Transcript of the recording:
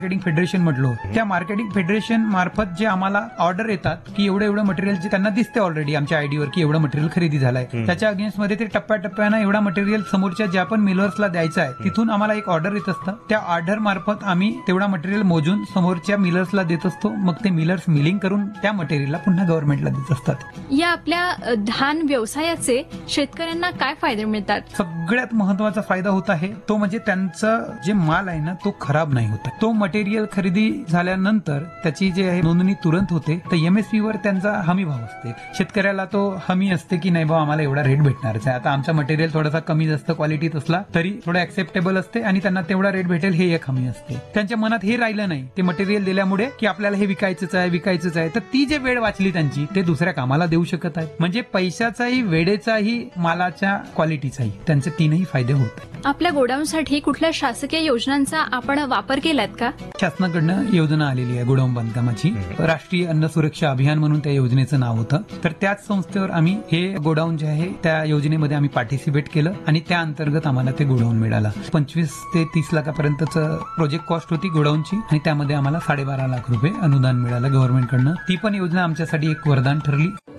Marketing federation म्हटलो, त्या marketing federation मार्फत जे आम्हाला ऑर्डर येतात की एवढं मटेरियल जे त्यांना दिसते ऑलरेडी आमच्या आयडीवर की एवढं मटेरियल खरेदी झालंय, त्याच्या अगेन्स्टमध्ये ते टप्प्याटप्प्यानं एवढा मटेरियल समोरच्या ज्या पण मिलर्सला द्यायचा आहे तिथून आम्हाला एक ऑर्डर येत असतं. त्या ऑर्डर मार्फत आम्ही तेवढा मटेरियल मोजून समोरच्या मिलर्सला देत असतो. मग ते मिलर्स मिलिंग करून त्या मटेरियलला पुन्हा गव्हर्नमेंटला देत असतात. या आपल्या धान व्यवसायाचे शेतकऱ्यांना काय फायदे मिळतात? सगळ्यात महत्वाचा फायदा होत आहे तो म्हणजे त्यांचा जे माल आहे ना तो खराब नाही होत. तो मटेरियल खरेदी झाल्यानंतर त्याची जे आहे नोंदणी तुरंत होते. तर एमएसपी वर त्यांचा हमी भाव असते. शेतकऱ्याला तो हमी असते की नाही बाबा आम्हाला एवढा रेट भेटणारच आहे. आता आमचा मटेरियल थोडासा कमी जास्त क्वालिटीत असला तरी थोडं ऍक्सेप्टेबल असते आणि त्यांना तेवढा रेट भेटेल हे एक हमी असते. त्यांच्या मनात हे राहिलं नाही ते मटेरियल दिल्यामुळे की आपल्याला हे विकायचंच आहे. तर ती जे वेळ वाचली त्यांची ते दुसऱ्या कामाला देऊ शकत आहे. म्हणजे पैशाचाही, वेळेचाही, मालाच्या क्वालिटीचाही त्यांचे तीनही फायदे होत. आपल्या गोडाऊनसाठी कुठल्या शासकीय योजनांचा आपण वापर केलात का? शासनाकडनं योजना आलेली आहे गोडाऊन बांधकामाची. राष्ट्रीय अन्न सुरक्षा अभियान म्हणून त्या योजनेचं नाव होतं. तर त्याच संस्थेवर आम्ही हे गोडाऊन जे आहे त्या योजनेमध्ये आम्ही पार्टिसिपेट केलं आणि त्या अंतर्गत आम्हाला ते गोडाऊन मिळालं. 25 ते 30 लाखापर्यंतचं प्रोजेक्ट कॉस्ट होती गोडाऊनची आणि त्यामध्ये आम्हाला 12.5 लाख रुपये अनुदान मिळालं गव्हर्नमेंटकडनं. ती पण योजना आमच्यासाठी एक वरदान ठरली.